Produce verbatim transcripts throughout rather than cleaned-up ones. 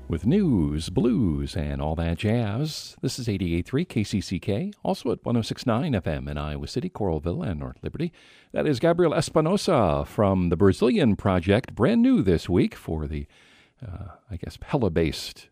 with news, blues, and all that jazz. This is eighty-eight point three K C C K, also at one oh six point nine F M in Iowa City, Coralville, and North Liberty. That is Gabriel Espinosa from the Brazilian Project, brand new this week for the, uh, I guess, Pella-based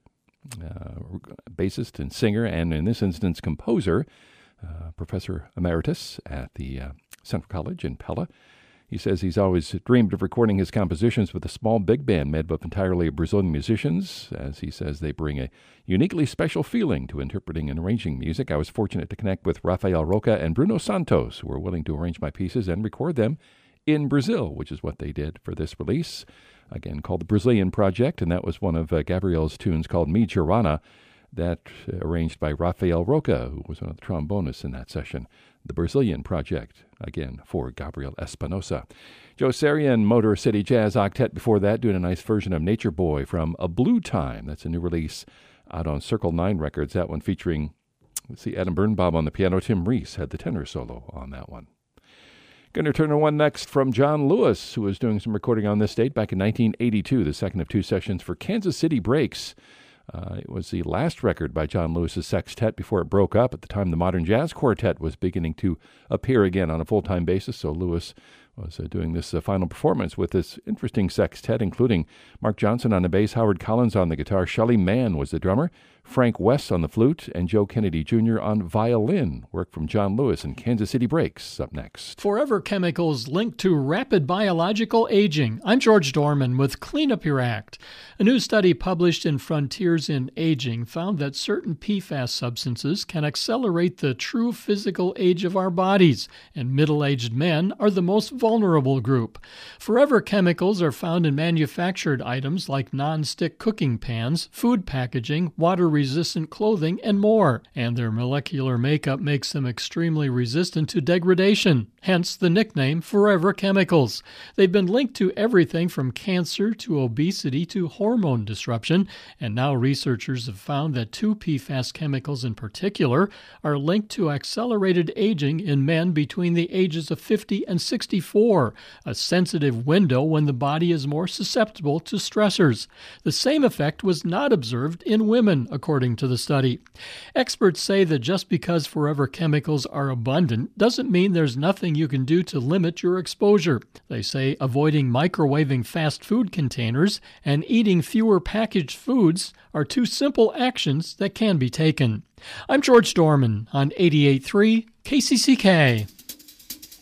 uh, bassist and singer, and in this instance, composer, uh, Professor Emeritus at the uh, Central College in Pella. He says he's always dreamed of recording his compositions with a small big band made up entirely of Brazilian musicians. As he says, they bring a uniquely special feeling to interpreting and arranging music. I was fortunate to connect with Rafael Roca and Bruno Santos, who were willing to arrange my pieces and record them in Brazil, which is what they did for this release, again called the Brazilian Project, and that was one of uh, Gabriel's tunes called Mi Girana, that uh, arranged by Rafael Roca, who was one of the trombonists in that session. The Brazilian Project, again, for Gabriel Espinosa. Joe Sarian, Motor City Jazz Octet, before that, doing a nice version of Nature Boy from A Blue Time. That's a new release out on Circle nine Records. That one featuring, let's see, Adam Birnbaum on the piano. Tim Reese had the tenor solo on that one. Going to turn to one next from John Lewis, who was doing some recording on this date back in nineteen eighty-two, the second of two sessions for Kansas City Breaks. Uh, it was the last record by John Lewis's sextet before it broke up. At the time, the Modern Jazz Quartet was beginning to appear again on a full-time basis, so Lewis was uh, doing this uh, final performance with this interesting sextet, including Mark Johnson on the bass, Howard Collins on the guitar, Shelly Mann was the drummer, Frank West on the flute, and Joe Kennedy Junior on violin. Work from John Lewis and Kansas City Breaks up next. Forever Chemicals linked to rapid biological aging. I'm George Dorman with Clean Up Your Act. A new study published in Frontiers in Aging found that certain P FAS substances can accelerate the true physical age of our bodies, and middle-aged men are the most vulnerable group. Forever Chemicals are found in manufactured items like non-stick cooking pans, food packaging, water-resistant clothing, and more, and their molecular makeup makes them extremely resistant to degradation, hence the nickname Forever Chemicals. They've been linked to everything from cancer to obesity to hormone disruption, and now researchers have found that two P FAS chemicals in particular are linked to accelerated aging in men between the ages of fifty and sixty-four, a sensitive window when the body is more susceptible to stressors. The same effect was not observed in women, according to the study. Experts say that just because Forever Chemicals are abundant doesn't mean there's nothing you can do to limit your exposure. They say avoiding microwaving fast food containers and eating fewer packaged foods are two simple actions that can be taken. I'm George Dorman on eighty-eight point three K C C K.